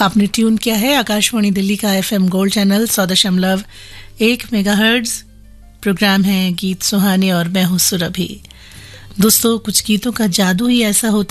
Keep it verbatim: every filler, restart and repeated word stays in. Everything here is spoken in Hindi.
आपने ट्यून किया है आकाशवाणी दिल्ली का एफएम गोल्ड चैनल सौ दशमलव एक मेगाहर्ट्ज। प्रोग्राम है गीत सुहाने और मैं हूं सुरभि। दोस्तों, कुछ गीतों का जादू ही ऐसा होता